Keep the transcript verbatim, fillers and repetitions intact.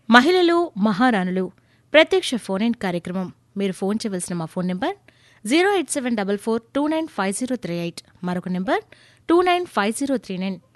మహిళలు మహారాణులు ప్రత్యక్ష ఫోన్ ఇన్ కార్యక్రమం. మీరు ఫోన్ చేయవలసిన మా phone number zero eight seven double four two nine five zero three eight, మరొక number two nine five zero three nine